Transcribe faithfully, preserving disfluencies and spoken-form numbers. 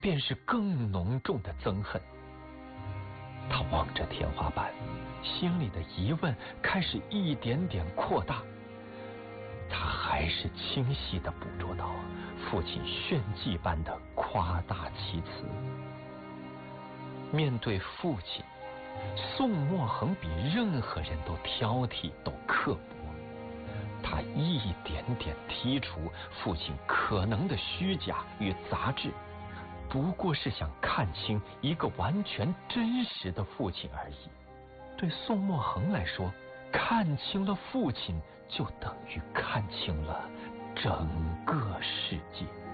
便是更浓重的憎恨。他望着天花板，心里的疑问开始一点点扩大。他还是清晰地捕捉到父亲炫技般的夸大其词。面对父亲，宋墨恒比任何人都挑剔，都刻薄。他一点点剔除父亲可能的虚假与杂质，不过是想看清一个完全真实的父亲而已。对宋墨恒来说，看清了父亲，就等于看清了整个世界。